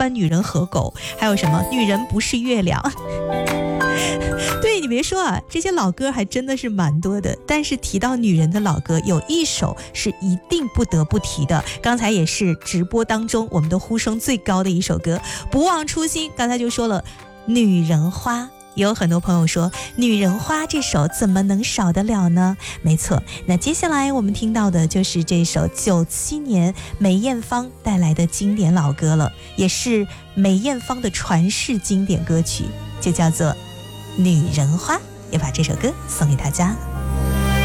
般女人和狗，还有什么女人不是月亮。对，你别说啊，这些老歌还真的是蛮多的，但是提到女人的老歌，有一首是一定不得不提的，刚才也是直播当中我们的呼声最高的一首歌，不忘初心。刚才就说了女人花，也有很多朋友说女人花这首怎么能少得了呢？没错，那接下来我们听到的就是这首97年梅艳芳带来的经典老歌了，也是梅艳芳的传世经典歌曲，就叫做女人花，也把这首歌送给大家。